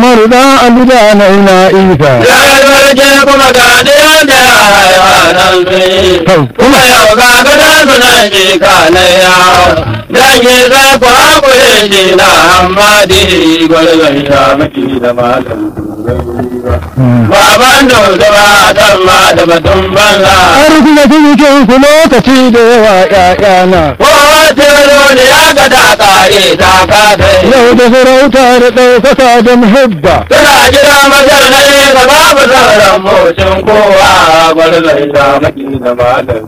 Umaru dan Ali da Naina Isa. Ya albarke kuma ga ɗiyan da ya haifa nan sai. Kuma yau ga gadon sunan jika na yawo. Dangi sai ku haƙure shi na Hamadi gwarzon sha maki da malam Baban da ba dan ma da batun banza. Arziki da cikin ku lokaci da yawa ƴaƴana. Kowace ne ya ga da ƙare ta kasa. Yau da sarauta da ɗaukaka da muhibba. Suna jira majar na ne ga babu sauran motsin kowa gwarzon sha maki da malam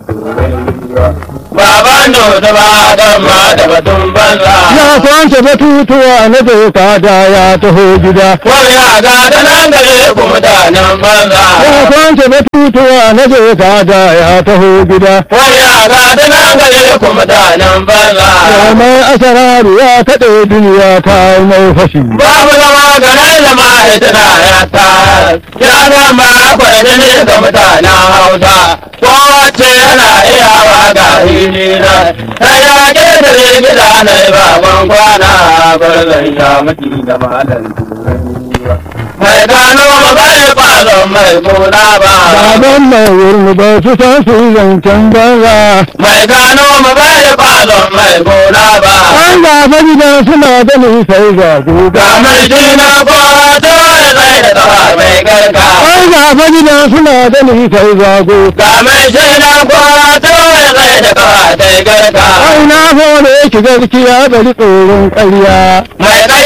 Baban da ba dan ma da batun banza. Ya kwance batutuwa na doka da ya taho gida. Wani ya ga da nan gare ku mutanen banza. Ya kwance batutuwa na doka da ya taho gida. Wani ya ga da nan gare ku mutanen banza. Ya mai asararu ya kaɗe duniya ta yi mai fashi. Babu zama garin da ma'aikata ya ta. Ya gama kwaɗe ne ga mutanen Hausa. Kowace yana iyawa ga hilina. Sai ya ke da gida na baban kwana gwarzon sha maki da malam mai gano ma bai kwazon mai kuna ba. Baban mai wurin ba su san su zancen banza. Mai gano ma bai kwazon mai kuna ba. An gaba gidan suna gani sai ga guga. Ga mai jina kwato da zai da tsawa mai garka. An gaba gidan suna gani sai ga guga. Ga mai jina kwato da zai da tsawa mai garka. Ai na hore ki gaskiya bari tsoron ƙarya. Mai